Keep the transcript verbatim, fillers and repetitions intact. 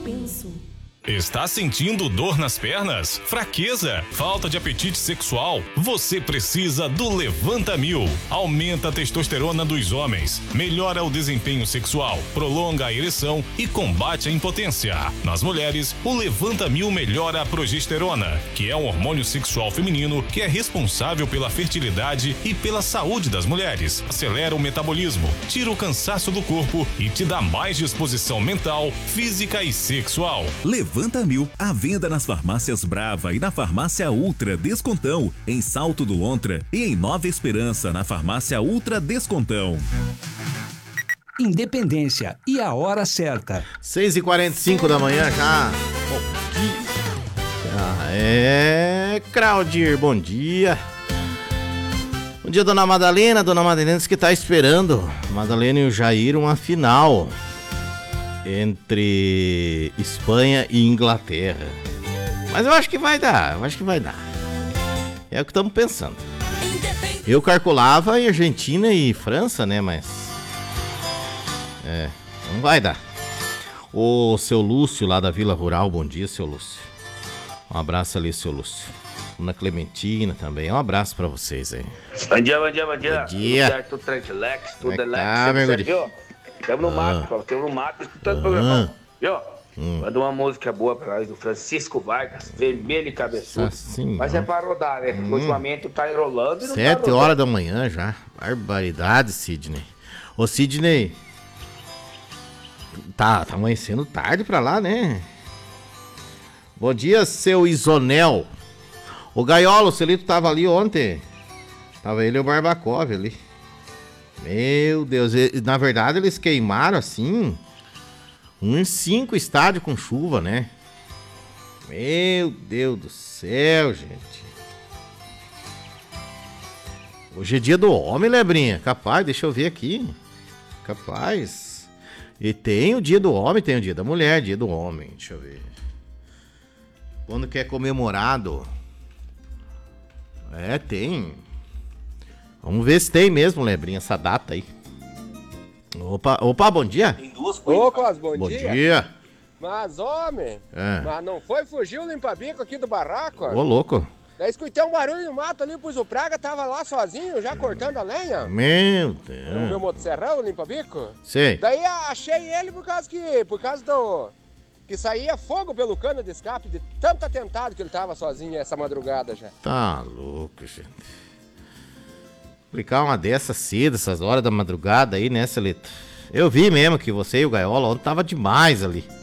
penso. Está sentindo dor nas pernas? Fraqueza? Falta de apetite sexual? Você precisa do Levanta Mil. Aumenta a testosterona dos homens, melhora o desempenho sexual, prolonga a ereção e combate a impotência. Nas mulheres, o Levanta Mil melhora a progesterona, que é um hormônio sexual feminino que é responsável pela fertilidade e pela saúde das mulheres. Acelera o metabolismo, tira o cansaço do corpo e te dá mais disposição mental, física e sexual. Levanta Mil, à venda nas farmácias Brava e na farmácia Ultra Descontão, em Salto do Lontra e em Nova Esperança, na farmácia Ultra Descontão. Independência e a hora certa. seis e quarenta e cinco da manhã já. Ah, é, Claudir, bom dia. Bom dia, dona Madalena. Dona Madalena diz que tá esperando Madalena e o Jair uma final entre Espanha e Inglaterra. Mas eu acho que vai dar, eu acho que vai dar. É o que estamos pensando. Eu calculava em Argentina e França, né, mas... É, não vai dar. O seu Lúcio lá da Vila Rural, bom dia, seu Lúcio. Um abraço ali, seu Lúcio. Ana Clementina também, um abraço pra vocês aí. Bom dia, bom dia, bom dia. Bom dia. Tudo certo, tudo tranquilex, tudo Como é que relax. tá, meu guri? Estamos no mato, Paulo. Estamos no mato, escutando o programa. Viu? Hum. Manda uma música boa pra nós do Francisco Vargas, vermelho e cabeçudo. Assim, mas é pra rodar, né? Porque hum. ultimamente tá enrolando e não Sete tá horas da manhã já. Barbaridade, Sidney. Ô, Sidney. Tá, tá amanhecendo tarde pra lá, né? Bom dia, seu Isonel. Ô, Gaiola, o Celito tava ali ontem. Tava ele e o Barbacov ali. Meu Deus, na verdade eles queimaram assim uns cinco estádios com chuva, né? Meu Deus do céu, gente. Hoje é dia do homem, Lebrinha. Capaz, deixa eu ver aqui. Capaz. E tem o dia do homem, tem o dia da mulher, dia do homem. Deixa eu ver. Quando que é comemorado? É, tem. Vamos ver se tem mesmo, Lebrinha, essa data aí. Opa, opa, bom dia. Tem duas coisas. Ô, Cos, bom, bom dia. dia. Mas, homem, é. mas não foi fugir o limpa-bico aqui do barraco? Ô, louco. Daí escutei um barulho no mato ali, pois o Praga tava lá sozinho, já cortando a lenha. Meu Deus. O meu motosserrão, o limpa-bico. Sei. Daí achei ele por causa que, por causa do... que saía fogo pelo cano de escape, de tanto atentado que ele tava sozinho essa madrugada já. Tá louco, gente. Aplicar uma dessas cedo, essas horas da madrugada aí, né, Celito? Eu vi mesmo que você e o Gaiola ontem tava demais ali.